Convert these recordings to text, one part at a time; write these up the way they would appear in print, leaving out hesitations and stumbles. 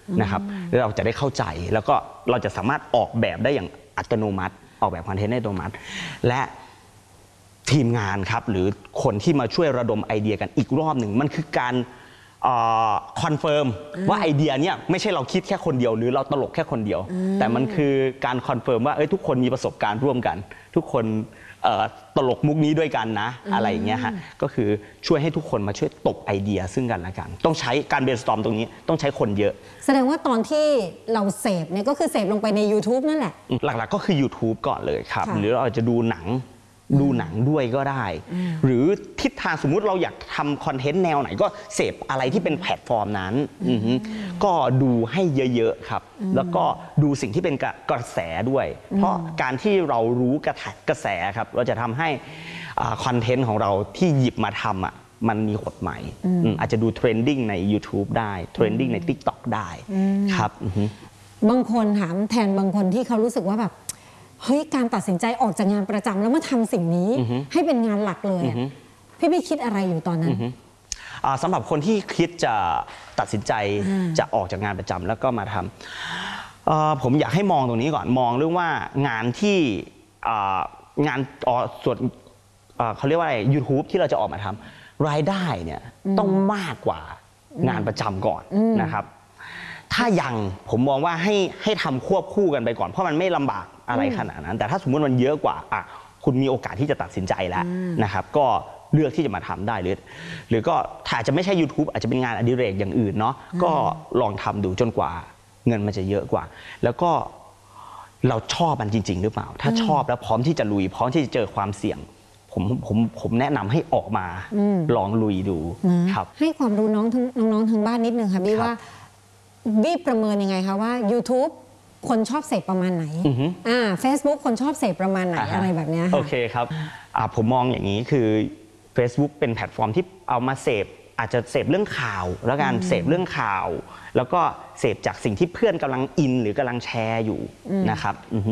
นะครับแล้วเราจะได้เข้าใจแล้วก็เราจะสามารถออกแบบได้อย่างอัตโนมัติออกแบบคอนเทนต์ได้อัตโนมัติและทีมงานครับหรือคนที่มาช่วยระดมไอเดียกันอีกรอบหนึ่งมันคือการคอนเฟิร์มว่าไอเดียเนี้ยไม่ใช่เราคิดแค่คนเดียวหรือเราตลกแค่คนเดียวแต่มันคือการคอนเฟิร์มว่าทุกคนมีประสบการณ์ร่วมกันทุกคนตลกมุกนี้ด้วยกันนะอะไรอย่างเงี้ยฮะก็คือช่วยให้ทุกคนมาช่วยตบไอเดียซึ่งกันและกันต้องใช้การเบรนสตอร์มตรงนี้ต้องใช้คนเยอะแสดงว่าตอนที่เราเสพเนี่ยก็คือเสพลงไปใน YouTube นั่นแหละหลักๆก็คือ YouTube ก่อนเลยครับหรือเราจะดูหนังด้วยก็ได้หรือทิศทางสมมุติเราอยากทำคอนเทนต์แนวไหนก็เสพอะไรที่เป็นแพลตฟอร์มนั้นก็ดูให้เยอะๆครับแล้วก็ดูสิ่งที่เป็นกระแสด้วยเพราะการที่เรารู้กระแสครับเราจะทำให้คอนเทนต์ของเราที่หยิบมาทำมันมีกฎหมายอาจจะดูเทรนดิ้งใน YouTube ได้เทรนดิ้งใน TikTok ได้ครับบางคนถามแทนบางคนที่เขารู้สึกว่าแบบเฮ้ยการตัดสินใจออกจากงานประจำแล้วมาทำสิ่งนี้ให้เป็นงานหลักเลยพี่คิดอะไรอยู่ตอนนั้นสำหรับคนที่คิดจะตัดสินใจจะออกจากงานประจำแล้วก็มาทำผมอยากให้มองตรงนี้ก่อนมองเรื่องว่างานที่งานส่วนเขาเรียกว่าอะไร YouTube ที่เราจะออกมาทำรายได้เนี่ยต้องมากกว่างานประจำก่อนนะครับถ้ายังผมมองว่าให้ทำควบคู่กันไปก่อนเพราะมันไม่ลำบากอะไรขนาดนั้นแต่ถ้าสมมติมันเยอะกว่าคุณมีโอกาสที่จะตัดสินใจแล้วนะครับก็เลือกที่จะมาทำได้หรือก็ถ้าจะไม่ใช่ YouTube อาจจะเป็นงานอดิเรกอย่างอื่นเนาะก็ลองทำดูจนกว่าเงินมันจะเยอะกว่าแล้วก็เราชอบมันจริงๆหรือเปล่าถ้าชอบแล้วพร้อมที่จะลุยพร้อมที่จะเจอความเสี่ยงผมแนะนำให้ออกมาลองลุยดูครับให้ความรู้น้องทางบ้านนิดนึงค่ะบี้ว่าบี้ประเมินยังไงคะว่า YouTube คนชอบเสพประมาณไหนFacebook คนชอบเสพประมาณไหนอะไรแบบนี้โอเคครับผมมองอย่างนี้คือ Facebook เป็นแพลตฟอร์มที่เอามาเสพอาจจะเสพเรื่องข่าวแล้วการเสพเรื่องข่าวแล้วก็เสพจากสิ่งที่เพื่อนกำลังอินหรือกำลังแชร์อยู่นะครับ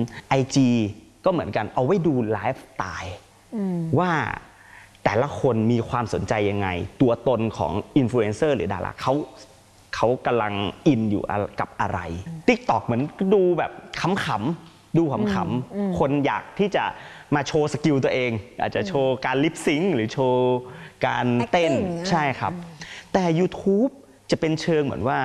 IG ก็เหมือนกันเอาไว้ดูไลฟ์สไตล์ว่าแต่ละคนมีความสนใจยังไงตัวตนของอินฟลูเอนเซอร์หรือดาราเขากำลังอินอยู่กับอะไร TikTok เหมือนดูแบบขำๆดูขำๆคนอยากที่จะมาโชว์สกิลตัวเองอาจจะโชว์การลิปซิงค์หรือโชว์การเต้นใช่ครับแต่ YouTube จะเป็นเชิงเหมือนว่า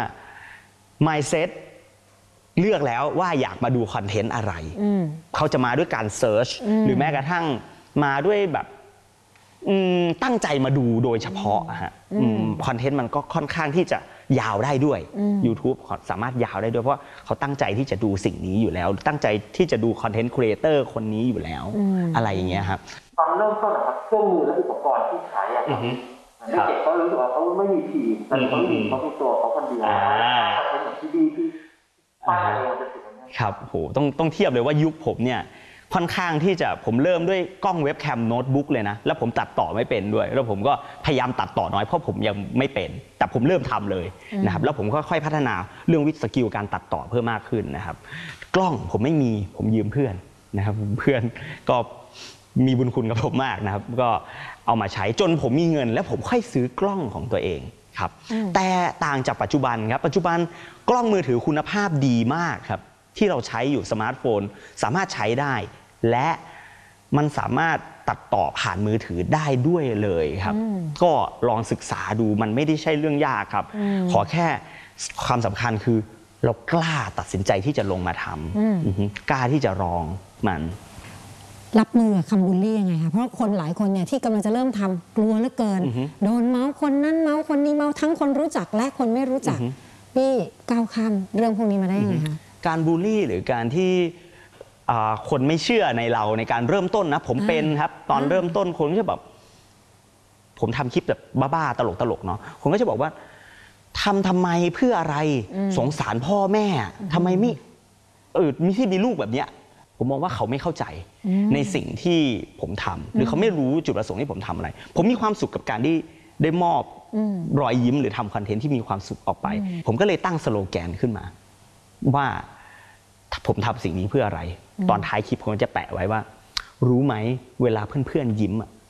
mindset เลือกแล้วว่าอยากมาดูคอนเทนต์อะไรเขาจะมาด้วยการเซิร์ชหรือแม้กระทั่งมาด้วยแบบตั้งใจมาดูโดยเฉพาะฮะคอนเทนต์มันก็ค่อนข้างที่จะยาวได้ด้วย YouTube สามารถยาวได้ด้วยเพราะเขาตั้งใจที่จะดูสิ่งนี้อยู่แล้วตั้งใจที่จะดูคอนเทนต์ครีเอเตอร์คนนี้อยู่แล้วอะไรอย่างเงี้ยครับตอนเริ่มต้นนะครับเครื่องมือและอุปกรณ์ที่ใช้อะครับเด็กเขารู้สึกว่าเขาไม่มีทีมแต่เขามีตัวเขาคนเดียวเป็นแบบที่ดีที่ป้ายเองจะถึงครับโหต้องเทียบเลยว่ายุคผมเนี่ยค่อนข้างที่จะผมเริ่มด้วยกล้องเว็บแคมโน้ตบุ๊กเลยนะแล้วผมตัดต่อไม่เป็นด้วยแล้วผมก็พยายามตัดต่อน้อยเพราะผมยังไม่เป็นแต่ผมเริ่มทำเลยนะครับแล้วผมก็ค่อยพัฒนาเรื่องสกิลการตัดต่อเพิ่มมากขึ้นนะครับกล้องผมไม่มีผมยืมเพื่อนนะครับเพื่อนก็มีบุญคุณกับผมมากนะครับก็เอามาใช้จนผมมีเงินแล้วผมค่อยซื้อกล้องของตัวเองครับแต่ต่างจากปัจจุบันครับปัจจุบันกล้องมือถือคุณภาพดีมากครับที่เราใช้อยู่สมาร์ทโฟนสามารถใช้ได้และมันสามารถตัดต่อผ่านมือถือได้ด้วยเลยครับก็ลองศึกษาดูมันไม่ได้ใช่เรื่องยากครับขอแค่ความสำคัญคือเรากล้าตัดสินใจที่จะลงมาทำกล้าที่จะลองมันรับมือกับคำบูลลี่ยังไงคะเพราะคนหลายคนเนี่ยที่กำลังจะเริ่มทำกลัวเหลือเกินโดนเมาส์คนนั้นเมาส์คนนี้เมาส์ทั้งคนรู้จักและคนไม่รู้จักพี่ก้าวข้ามเรื่องพวกนี้มาได้ยังไงคะการบูลลี่หรือการที่คนไม่เชื่อในเราในการเริ่มต้นนะผมเป็นครับตอนเริ่มต้นคนก็จะแบบผมทำคลิปแบบบ้าๆตลกๆเนาะคนก็จะบอกว่าทำไมเพื่ออะไรสงสารพ่อแม่ทำไมไม่มีที่มีลูกแบบเนี้ยผมมองว่าเขาไม่เข้าใจในสิ่งที่ผมทำหรือเขาไม่รู้จุดประสงค์ที่ผมทำอะไรผมมีความสุขกับการที่ได้มอบรอยยิ้มหรือทำคอนเทนต์ที่มีความสุขออกไปผมก็เลยตั้งสโลแกนขึ้นมาว่าผมทำสิ่งนี้เพื่ออะไรตอนท้ายคลิปผมจะแปะไว้ว่ารู้ไหมเวลาเพื่อนๆยิ้มผ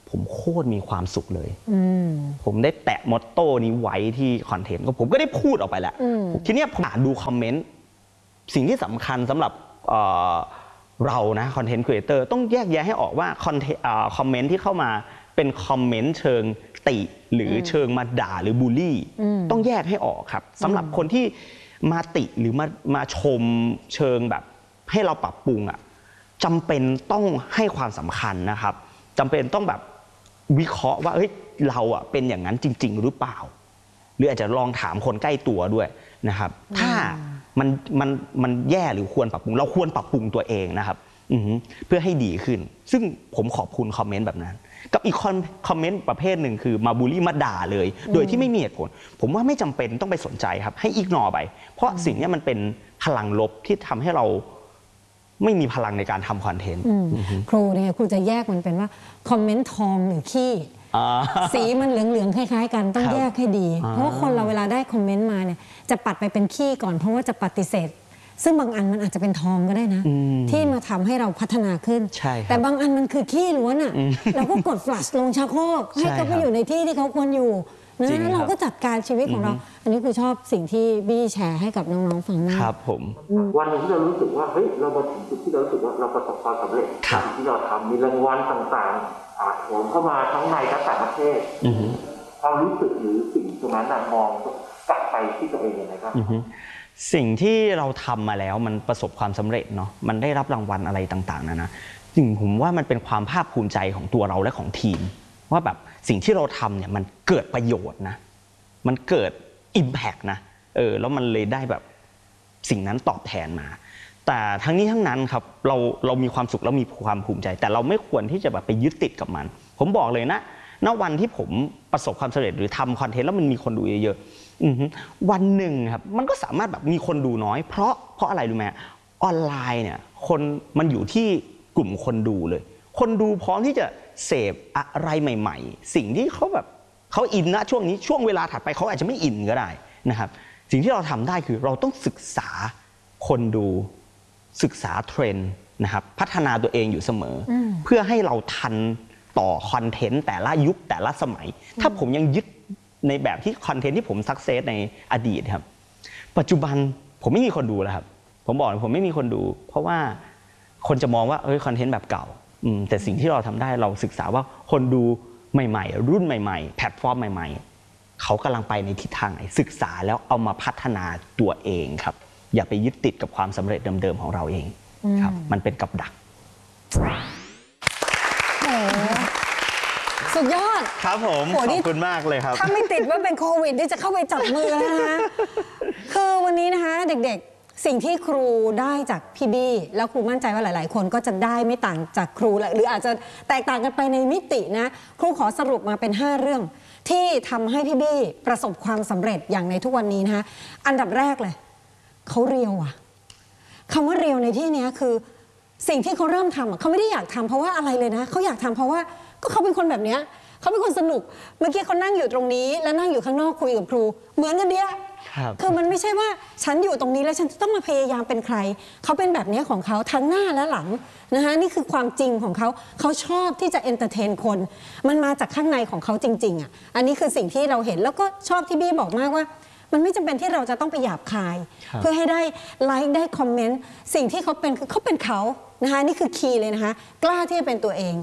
ผมโคตรมีความสุขเลยผมได้แตะมอตโต้นี้ไว้ที่คอนเทนต์ก็ผมก็ได้พูดออกไปแล้วทีนี้ผมอ่านดูคอมเมนต์สิ่งที่สำคัญสำหรับเรานะคอนเทนต์ครีเอเตอร์ต้องแยกแยะให้ออกว่าคอมเมนต์ที่เข้ามาเป็นคอมเมนต์เชิงติหรือเชิงมาด่าหรือบูลลี่ต้องแยกให้ออกครับสำหรับคนที่มาติหรือมาชมเชิงแบบให้เราปรับปรุงอ่ะจำเป็นต้องให้ความสำคัญนะครับจำเป็นต้องแบบวิเคราะห์ว่าเฮ้ยเราอ่ะเป็นอย่างนั้นจริงๆหรือเปล่าหรืออาจจะลองถามคนใกล้ตัวด้วยนะครับถ้ามันแย่หรือควรปรับปรุงเราควรปรับปรุงตัวเองนะครับเพื่อให้ดีขึ้นซึ่งผมขอบคุณคอมเมนต์แบบนั้นกับอีกคอมเมนต์ประเภทหนึ่งคือมาบูลลี่มาด่าเลยโดยที่ไม่มีเหตุผลผมว่าไม่จำเป็นต้องไปสนใจครับให้อิกนอร์ไปเพราะสิ่งนี้มันเป็นพลังลบที่ทำให้เราไม่มีพลังในการทำคอนเทนต์ครูเนี่ยครูจะแยกมันเป็นว่าคอมเมนต์ทองหรือขี้สีมันเหลืองๆคล้ายๆกันต้องแยกให้ดีเพราะว่าคนเราเวลาได้คอมเมนต์มาเนี่ยจะปัดไปเป็นขี้ก่อนเพราะว่าจะปฏิเสธซึ่งบางอันมันอาจจะเป็นทองก็ได้นะที่มาทำให้เราพัฒนาขึ้นแต่บางอันมันคือขี้ล้วนอ่ะเราก็กดฟลัชลงชักโครกให้เขาไปอยู่ในที่ที่เขาควรอยู่นะแล้วเราก็จัดการชีวิตของเราอันนี้คือชอบสิ่งที่บี้แชร์ให้กับน้องๆฟังมากครับผมวันหนึ่งที่เรารู้สึกว่าเฮ้ยเรามาถึงจุดที่เรารู้สึกว่าเราประสบความสำเร็จสิ่งที่เราทำมีรางวัลต่างๆโถมเข้ามาทั้งในและต่างประเทศความรู้สึกหรือสิ่งตรงนั้นมองกลับไปที่ตัวเองยังไงครับสิ่งที่เราทำมาแล้วมันประสบความสำเร็จเนาะมันได้รับรางวัลอะไรต่างๆนะจริงผมว่ามันเป็นความภาคภูมิใจของตัวเราและของทีมว่าแบบสิ่งที่เราทำเนี่ยมันเกิดประโยชน์นะมันเกิด impact นะแล้วมันเลยได้แบบสิ่งนั้นตอบแทนมาแต่ทั้งนี้ทั้งนั้นครับเรามีความสุขแล้วมีความภูมิใจแต่เราไม่ควรที่จะแบบไปยึดติดกับมันผมบอกเลยนะณวันที่ผมประสบความสำเร็จหรือทำคอนเทนต์แล้วมันมีคนดูเยอะวันหนึ่งครับมันก็สามารถแบบมีคนดูน้อยเพราะอะไรรู้ไหมออนไลน์เนี่ยคนมันอยู่ที่กลุ่มคนดูเลยคนดูพร้อมที่จะเสพอะไรใหม่ๆสิ่งที่เขาแบบเขาอินนะช่วงนี้ช่วงเวลาถัดไปเขาอาจจะไม่อินก็ได้นะครับสิ่งที่เราทำได้คือเราต้องศึกษาคนดูศึกษาเทรนด์นะครับพัฒนาตัวเองอยู่เสมอเพื่อให้เราทันต่อคอนเทนต์แต่ละยุคแต่ละสมัยถ้าผมยังยึดในแบบที่คอนเทนต์ที่ผมสักเซสในอดีตครับปัจจุบันผมไม่มีคนดูแล้วครับผมบอกผมไม่มีคนดูเพราะว่าคนจะมองว่าคอนเทนต์แบบเก่าแต่สิ่งที่เราทำได้เราศึกษาว่าคนดูใหม่ๆรุ่นใหม่ๆแพลตฟอร์มใหม่ๆเขากำลังไปในทิศทางไหนศึกษาแล้วเอามาพัฒนาตัวเองครับอย่าไปยึดติดกับความสำเร็จเดิมๆของเราเองครับมันเป็นกับดักสุดยอดครับผมขอบคุณมากเลยครับถ้าไม่ติดว่าเป็นโควิดนี่จะเข้าไปจับมือแล้วนะคือวันนี้นะคะเด็กๆสิ่งที่ครูได้จากพี่บี้แล้วครูมั่นใจว่าหลายๆคนก็จะได้ไม่ต่างจากครูหรืออาจจะแตกต่างกันไปในมิตินะครูขอสรุปมาเป็น5เรื่องที่ทำให้พี่บี้ประสบความสำเร็จอย่างในทุกวันนี้นะคะอันดับแรกเลยเขาเรียวอะคำว่าเรียวในที่นี้คือสิ่งที่เขาเริ่มทำเขาไม่ได้อยากทำเพราะว่าอะไรเลยนะเขาอยากทำเพราะว่าก็เขาเป็นคนแบบนี้เขาเป็นคนสนุกเมื่อกี้เขานั่งอยู่ตรงนี้แล้วนั่งอยู่ข้างนอกคุยกับครูเหมือนกันเดียคือมันไม่ใช่ว่าฉันอยู่ตรงนี้แล้วฉันต้องมาพยายามเป็นใครเขาเป็นแบบนี้ของเขาทั้งหน้าและหลังนะคะนี่คือความจริงของเขาเขาชอบที่จะเอนเตอร์เทนคนมันมาจากข้างในของเขาจริงๆอ่ะอันนี้คือสิ่งที่เราเห็นแล้วก็ชอบที่บี้บอกมากว่ามันไม่จำเป็นที่เราจะต้องไปหยาบคายเพื่อให้ได้ไลค์ได้คอมเมนต์สิ่งที่เขาเป็นคือเขาเป็นเขานะคะนี่คือคีย์เลยนะคะกล้าที่จะเป็นตัวเอง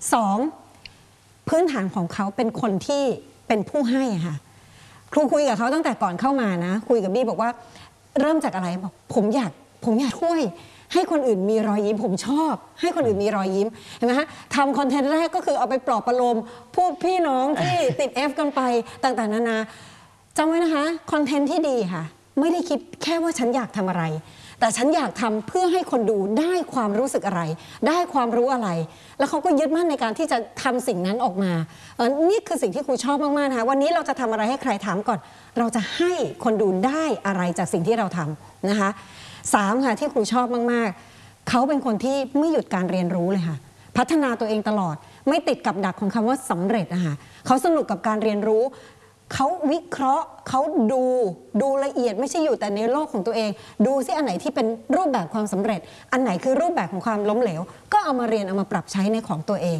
2พื้นฐานของเขาเป็นคนที่เป็นผู้ให้ค่ะครูคุยกับเขาตั้งแต่ก่อนเข้ามานะคุยกับบี้บอกว่าเริ่มจากอะไรบอกผมอยากช่วยให้คนอื่นมีรอยยิ้มผมชอบให้คนอื่นมีรอยยิ้มเห็นไหมฮะทำคอนเทนต์แรกก็คือเอาไปปลอบประโลมพวกพี่น้องที่ติด F กันไปต่างๆนานาจำไว้นะคะคอนเทนต์ที่ดีค่ะไม่ได้คิดแค่ว่าฉันอยากทำอะไรแต่ฉันอยากทำเพื่อให้คนดูได้ความรู้สึกอะไรได้ความรู้อะไรแล้วเขาก็ยึดมั่นในการที่จะทำสิ่งนั้นออกมานี่คือสิ่งที่ครูชอบมากๆนะคะวันนี้เราจะทำอะไรให้ใครถามก่อนเราจะให้คนดูได้อะไรจากสิ่งที่เราทำนะคะ3ค่ะที่ครูชอบมากๆเขาเป็นคนที่ไม่หยุดการเรียนรู้เลยค่ะพัฒนาตัวเองตลอดไม่ติดกับดักของคำว่าสำเร็จนะคะเขาสนุกกับการเรียนรู้เขาวิเคราะห์เขาดูละเอียดไม่ใช่อยู่แต่ในโลกของตัวเองดูซิอันไหนที่เป็นรูปแบบความสำเร็จอันไหนคือรูปแบบของความล้มเหลวก็เอามาเรียนเอามาปรับใช้ในของตัวเอง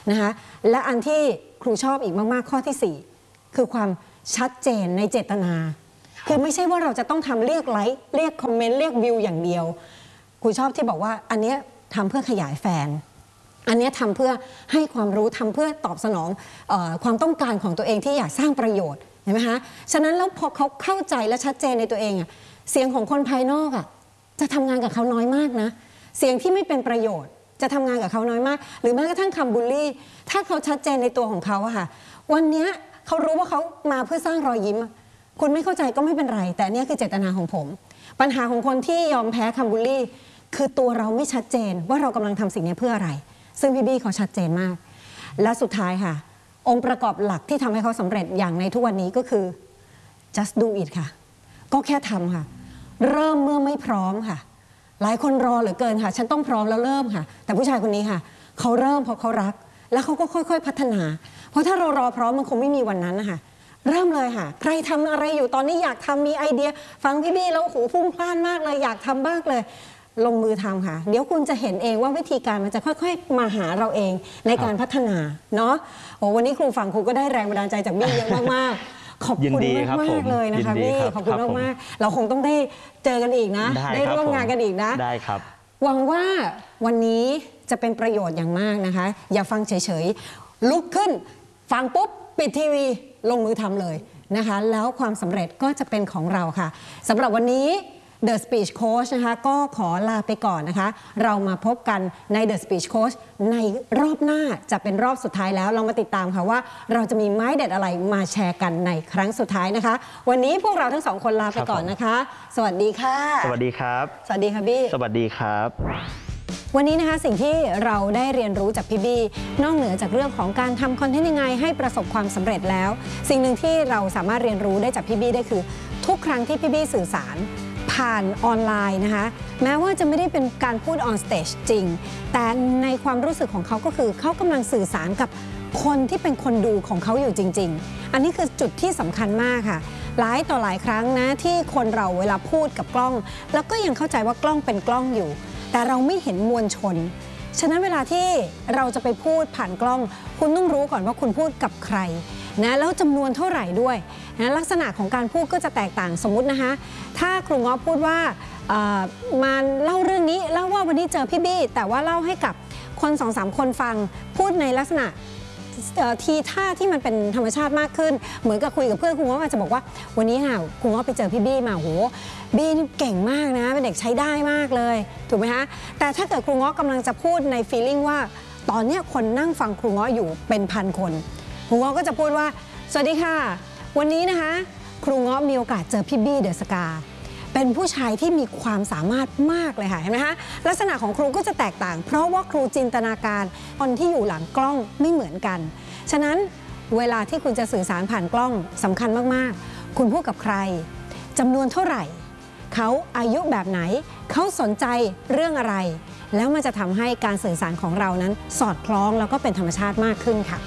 นะคะและอันที่ครูชอบอีกมากๆข้อที่4คือความชัดเจนในเจตนาคือไม่ใช่ว่าเราจะต้องทำเรียกไลค์เรียกคอมเมนต์เรียกวิวอย่างเดียวครูชอบที่บอกว่าอันนี้ทำเพื่อขยายแฟนอันนี้ทำเพื่อให้ความรู้ทำเพื่อตอบสนองความต้องการของตัวเองที่อยากสร้างประโยชน์เห็นไหมคะฉะนั้นแล้วพอเขาเข้าใจและชัดเจนในตัวเองอ่ะเสียงของคนภายนอกอ่ะจะทำงานกับเขาน้อยมากนะเสียงที่ไม่เป็นประโยชน์จะทำงานกับเขาน้อยมากหรือแม้กระทั่งคำบูลลี่ถ้าเขาชัดเจนในตัวของเขาอะค่ะวันนี้เขารู้ว่าเขามาเพื่อสร้างรอยยิ้มคุณไม่เข้าใจก็ไม่เป็นไรแต่นี่คือเจตนาของผมปัญหาของคนที่ยอมแพ้คำบูลลี่คือตัวเราไม่ชัดเจนว่าเรากำลังทำสิ่งนี้เพื่ออะไรซึ่งพี่บี้เขาชัดเจนมากและสุดท้ายค่ะองค์ประกอบหลักที่ทำให้เขาสำเร็จอย่างในทุกวันนี้ก็คือ just do it ค่ะก็แค่ทำค่ะเริ่มเมื่อไม่พร้อมค่ะหลายคนรอเหลือเกินค่ะฉันต้องพร้อมแล้วเริ่มค่ะแต่ผู้ชายคนนี้ค่ะเขาเริ่มเพราะเขารักแล้วเขาก็ค่อยๆพัฒนาเพราะถ้าเรารอพร้อมมันคงไม่มีวันนั้นนะคะเริ่มเลยค่ะใครทำอะไรอยู่ตอนนี้อยากทำมีไอเดียฟังพี่บี้แล้วหูพุ่งพล่านมากเลยอยากทำบ้างเลยลงมือทำค่ะเดี๋ยวคุณจะเห็นเองว่าวิธีการมันจะค่อยๆมาหาเราเองในการพัฒนาเนาะโอ้วันนี้ครูฟังครูก็ได้แรงบันดาลใจจากบี้เยอะมากๆขอบคุณมากๆเลยนะคะบี้ขอบคุณมากๆเราคงต้องได้เจอกันอีกนะได้ร่วมงานกันอีกนะได้ครับหวังว่าวันนี้จะเป็นประโยชน์อย่างมากนะคะอย่าฟังเฉยๆลุกขึ้นฟังปุ๊บปิดทีวีลงมือทำเลยนะคะแล้วความสำเร็จก็จะเป็นของเราค่ะสำหรับวันนี้ The Speech Coach นะคะก็ขอลาไปก่อนนะคะเรามาพบกันใน The Speech Coach ในรอบหน้าจะเป็นรอบสุดท้ายแล้วเรามาติดตามค่ะว่าเราจะมีไม้เด็ดอะไรมาแชร์กันในครั้งสุดท้ายนะคะวันนี้พวกเราทั้งสองคนลาไปก่อนนะคะสวัสดีค่ะสวัสดีครับสวัสดีค่ะบี้สวัสดีครับวันนี้นะคะสิ่งที่เราได้เรียนรู้จากพี่บี้นอกเหนือจากเรื่องของการทำคอนเทนต์ยังไงให้ประสบความสำเร็จแล้วสิ่งหนึ่งที่เราสามารถเรียนรู้ได้จากพี่บี้ได้คือทุกครั้งที่พี่บี้สื่อสารผ่านออนไลน์นะคะแม้ว่าจะไม่ได้เป็นการพูดออนสเตจจริงแต่ในความรู้สึกของเขาก็คือเขากำลังสื่อสารกับคนที่เป็นคนดูของเขาอยู่จริงๆอันนี้คือจุดที่สำคัญมากค่ะหลายต่อหลายครั้งนะที่คนเราเวลาพูดกับกล้องแล้วก็ยังเข้าใจว่ากล้องเป็นกล้องอยู่แต่เราไม่เห็นมวลชนฉะนั้นเวลาที่เราจะไปพูดผ่านกล้องคุณต้องรู้ก่อนว่าคุณพูดกับใครนะแล้วจำนวนเท่าไหร่ด้วยนะลักษณะของการพูดก็จะแตกต่างสมมุตินะคะถ้าครูง้อพูดว่ามาเล่าเรื่องนี้เล่าว่าวันนี้เจอพี่บี้แต่ว่าเล่าให้กับคน 2-3 คนฟังพูดในลักษณะทีท่าที่มันเป็นธรรมชาติมากขึ้นเหมือนกับคุยกับเพื่อนครูง้ออาจจะบอกว่าวันนี้ค่ะครูง้อไปเจอพี่บี้มาโหบี้นี่เก่งมากนะเป็นเด็กใช้ได้มากเลยถูกไหมคะแต่ถ้าเกิดครูง้อกำลังจะพูดในฟีลลิ่งว่าตอนนี้คนนั่งฟังครูง้ออยู่เป็นพันคนครูง้อก็จะพูดว่าสวัสดีค่ะวันนี้นะคะครูง้อมีโอกาสเจอพี่บี้เดอะสกาเป็นผู้ชายที่มีความสามารถมากเลยค่ะเห็นไหมคะลักษณะของครูก็จะแตกต่างเพราะว่าครูจินตนาการคนที่อยู่หลังกล้องไม่เหมือนกันฉะนั้นเวลาที่คุณจะสื่อสารผ่านกล้องสำคัญมากๆคุณพูดกับใครจำนวนเท่าไหร่เขาอายุแบบไหนเขาสนใจเรื่องอะไรแล้วมันจะทำให้การสื่อสารของเรานั้นสอดคล้องแล้วก็เป็นธรรมชาติมากขึ้นค่ะ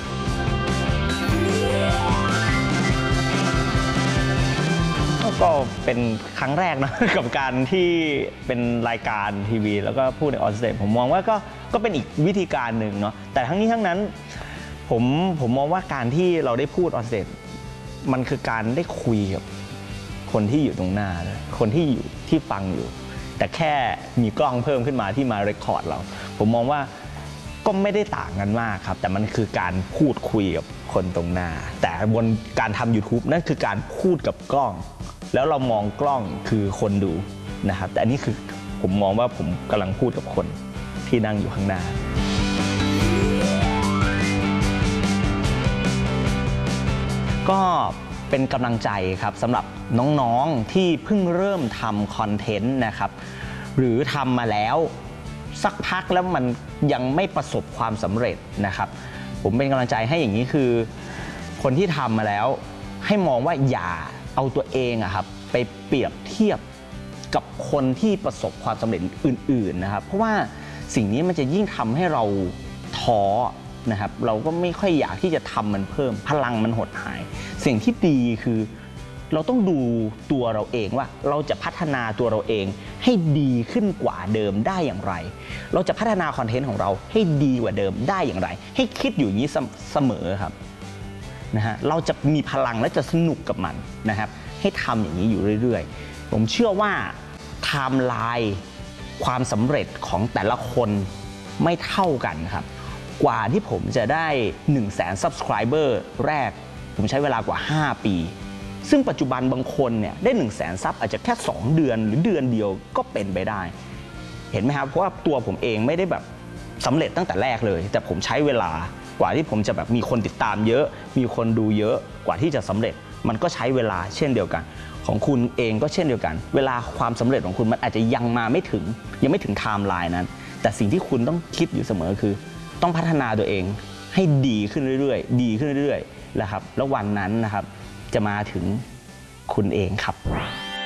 ก็เป็นครั้งแรกนะกับการที่เป็นรายการทีวีแล้วก็พูดในออนสเตจผมมองว่าก็เป็นอีกวิธีการหนึ่งเนาะแต่ทั้งนี้ทั้งนั้นผมมองว่าการที่เราได้พูดออนสเตจมันคือการได้คุยกับคนที่อยู่ตรงหน้าเลยคนที่อยู่ที่ฟังอยู่แต่แค่มีกล้องเพิ่มขึ้นมาที่มาเรคคอร์ดเราผมมองว่าก็ไม่ได้ต่างกันมากครับแต่มันคือการพูดคุยกับคนตรงหน้าแต่บนการทำ YouTube นั่นคือการพูดกับกล้องแล้วเรามองกล้องคือคนดูนะครับแต่อันนี้คือผมมองว่าผมกำลังพูดกับคนที่นั่งอยู่ข้างหน้าก็เป็นกำลังใจครับสำหรับน้องๆที่เพิ่งเริ่มทำคอนเทนต์นะครับหรือทำมาแล้วสักพักแล้วมันยังไม่ประสบความสำเร็จนะครับผมเป็นกำลังใจให้อย่างนี้คือคนที่ทำมาแล้วให้มองว่าอย่าเอาตัวเองอะครับไปเปรียบเทียบกับคนที่ประสบความสำเร็จอื่นๆนะครับเพราะว่าสิ่งนี้มันจะยิ่งทำให้เราท้อนะครับเราก็ไม่ค่อยอยากที่จะทำมันเพิ่มพลังมันหดหายสิ่งที่ดีคือเราต้องดูตัวเราเองว่าเราจะพัฒนาตัวเราเองให้ดีขึ้นกว่าเดิมได้อย่างไรเราจะพัฒนาคอนเทนต์ของเราให้ดีกว่าเดิมได้อย่างไรให้คิดอยู่อย่างนี้เสมอครับนะฮะเราจะมีพลังและจะสนุกกับมันนะครับให้ทำอย่างนี้อยู่เรื่อยๆผมเชื่อว่าไทม์ไลน์ความสำเร็จของแต่ละคนไม่เท่ากันครับกว่าที่ผมจะได้ 100,000 Subscriber แรกผมใช้เวลากว่า5 ปีซึ่งปัจจุบันบางคนเนี่ยได้ 100,000 ซับอาจจะแค่2 เดือนหรือเดือนเดียวก็เป็นไปได้เห็นไหมครับเพราะว่าตัวผมเองไม่ได้แบบสำเร็จตั้งแต่แรกเลยแต่ผมใช้เวลากว่าที่ผมจะแบบมีคนติดตามเยอะมีคนดูเยอะกว่าที่จะสำเร็จมันก็ใช้เวลาเช่นเดียวกันของคุณเองก็เช่นเดียวกันเวลาความสำเร็จของคุณมันอาจจะยังไม่ถึงไทม์ไลน์นั้นแต่สิ่งที่คุณต้องคิดอยู่เสมอคือต้องพัฒนาตัวเองให้ดีขึ้นเรื่อยๆดีขึ้นเรื่อยๆนะครับแล้ววันนั้นนะครับจะมาถึงคุณเองครับ